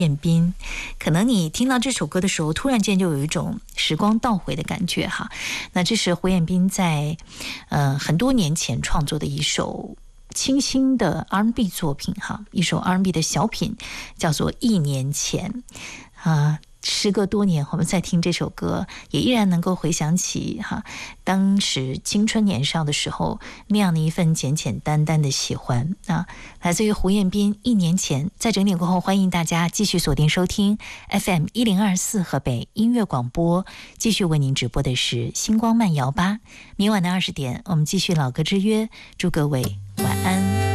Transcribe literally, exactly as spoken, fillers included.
彦斌，可能你听到这首歌的时候，突然间就有一种时光倒回的感觉哈。那这是胡彦斌在呃很多年前创作的一首清新的 R and B 作品哈，一首 R and B 的小品，叫做《一年前》啊。时隔多年，我们再听这首歌，也依然能够回想起哈，当时青春年少的时候那样的一份简简单单的喜欢啊，来自于胡彦斌。一年前，在整点过后，欢迎大家继续锁定收听 F M 一零二四河北音乐广播，继续为您直播的是星光慢摇吧。明晚的二十点，我们继续老歌之约，祝各位晚安。